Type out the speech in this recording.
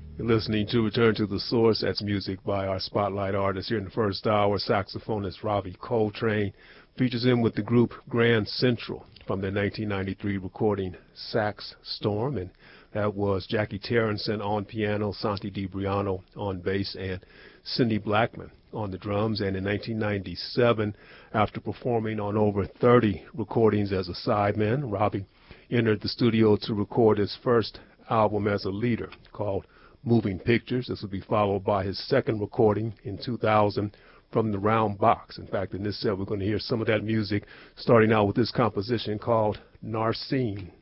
You're listening to Return to the Source. That's music by our spotlight artist here in the first hour. Saxophonist Ravi Coltrane features in with the group Grand Central from their 1993 recording Sax Storm. And that was Jackie Terrenson on piano, Santi DiBriano on bass, and Cindy Blackman on the drums. And in 1997, after performing on over 30 recordings as a sideman, Ravi entered the studio to record his first album as a leader called Moving Pictures. This will be followed by his second recording in 2000 from the Round Box. In fact, in this set, we're going to hear some of that music, starting out with this composition called Narcine.